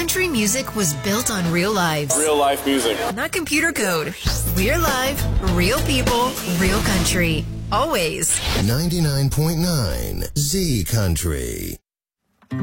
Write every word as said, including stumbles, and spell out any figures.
Country music was built on real lives. Real life music. Not computer code. We're live, real people, real country. Always. ninety-nine point nine Z Country.